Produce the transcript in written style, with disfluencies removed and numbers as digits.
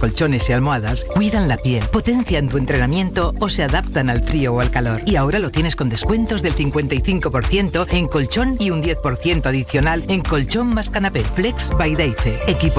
colchones y almohadas cuidan la piel, potencian tu entrenamiento o se adaptan al frío o al calor. Y ahora lo tienes con descuentos del 55% en colchón y un 10% adicional en colchón más canapé. Flex by Deice. Equipo